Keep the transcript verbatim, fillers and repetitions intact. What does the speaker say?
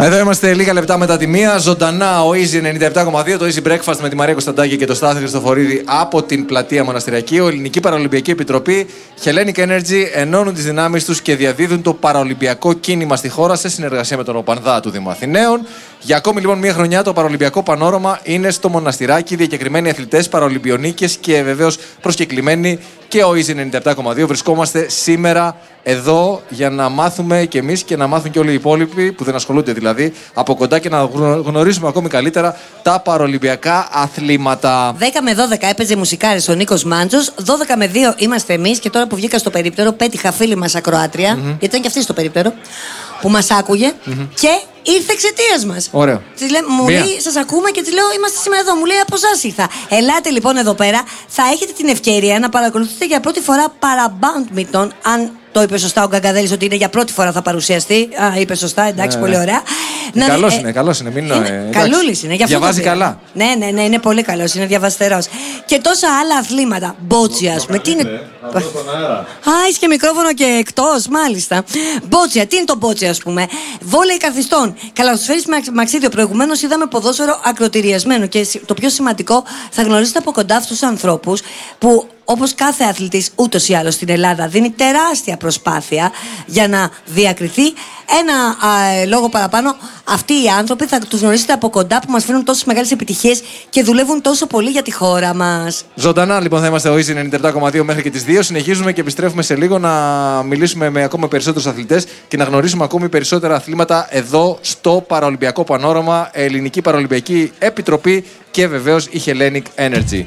Εδώ είμαστε λίγα λεπτά μετά τη μία. Ζωντανά ο Easy ενενήντα επτά κόμμα δύο, το Easy Breakfast με τη Μαρία Κωνσταντάκη και το Στάθη Χριστοφορίδη από την πλατεία Μοναστηριακή. Ο Ελληνική Παραολυμπιακή Επιτροπή, Hellenic Energy ενώνουν τις δυνάμεις τους και διαδίδουν το παραολυμπιακό κίνημα στη χώρα σε συνεργασία με τον ΟΠΑΝΔΑ του Δήμου Αθηναίων. Για ακόμη λοιπόν μία χρονιά το παραολυμπιακό πανόραμα είναι στο Μοναστηράκι. Διακεκριμένοι αθλητές, παραολυμπιονίκες και βεβαίως προσκεκλημένοι και ο Easy ενενήντα επτά κόμμα δύο. Βρισκόμαστε σήμερα εδώ για να μάθουμε κι εμείς και να μάθουν και όλοι οι υπόλοιποι που δεν ασχολούνται δηλαδή από κοντά και να γνωρίσουμε ακόμη καλύτερα τα παραολυμπιακά αθλήματα. δέκα με δώδεκα έπαιζε μουσικάρης ο Νίκος Μάντζος. δώδεκα με δύο είμαστε εμείς και τώρα που βγήκα στο περίπτερο πέτυχα φίλη μας ακροάτρια, mm-hmm. γιατί ήταν και αυτή στο περίπτερο, που μας άκουγε mm-hmm. και ήρθε εξαιτίας μας. Ωραίο. Της λέει, μου Μία. λέει, σας ακούμε και της λέω, είμαστε σήμερα εδώ. Μου λέει, από εσάς ήρθα. Ελάτε λοιπόν εδώ πέρα. Θα έχετε την ευκαιρία να παρακολουθείτε για πρώτη φορά παραμπάντμιντον, αν το είπε σωστά ο Γκαγκαδέλης ότι είναι για πρώτη φορά θα παρουσιαστεί. Α, είπε σωστά, εντάξει, ε, πολύ ωραία. Ε, καλός ε, είναι, καλός είναι. Μην είναι καλούλης είναι. Για διαβάζει καλά. Ναι, ναι, ναι, είναι πολύ καλός, είναι διαβαστερός. Και τόσα άλλα αθλήματα. Μπότσια, ας πούμε. Τι είναι. Α, είσαι και μικρόφωνο και εκτός, μάλιστα. Μπότσια, τι είναι το μπότσια, ας πούμε. Βόλεϊ καθιστών. Καλαθοσφαίριση με μαξίδιο. Προηγουμένως είδαμε ποδόσφαιρο ακροτηριασμένο. Και το πιο σημαντικό, θα γνωρίσετε από κοντά αυτούς τους ανθρώπους που, όπως κάθε αθλητής ούτως ή άλλως στην Ελλάδα, δίνει τεράστια προσπάθεια για να διακριθεί. Ένα α, λόγο παραπάνω, αυτοί οι άνθρωποι θα τους γνωρίσετε από κοντά που μας φέρνουν τόσες μεγάλες επιτυχίες και δουλεύουν τόσο πολύ για τη χώρα μας. Ζωντανά λοιπόν θα είμαστε ο Easy ενενήντα επτά κόμμα δύο μέχρι και τις δύο. Συνεχίζουμε και επιστρέφουμε σε λίγο να μιλήσουμε με ακόμα περισσότερους αθλητές και να γνωρίσουμε ακόμη περισσότερα αθλήματα εδώ στο Παραολυμπιακό Πανόραμα, Ελληνική Παραολυμπιακή Επιτροπή και βεβαίως η Hellenic Energy.